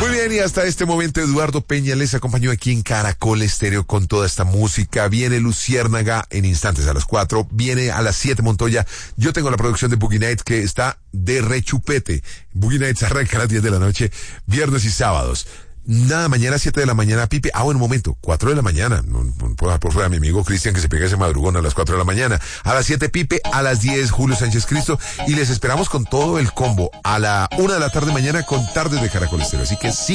Muy bien, y hasta este momento Eduardo Peña les acompañó aquí en Caracol Estéreo con toda esta música. Viene Luciérnaga en instantes a las 4, viene a las 7 Montoya. Yo tengo la producción de Boogie Nights que está de rechupete. Boogie Nights arranca a las 10 de la noche, viernes y sábados. Nada, mañana 7 de la mañana, Pipe. Un momento, 4 de la mañana. No puedo dejar por fuera a mi amigo Cristian que se pega ese madrugón a las 4 de la mañana. A las 7, Pipe. A las 10, Julio Sánchez Cristo. Y les esperamos con todo el combo a la 1 de la tarde mañana con Tardes de Caracol Estéreo. Así que sí.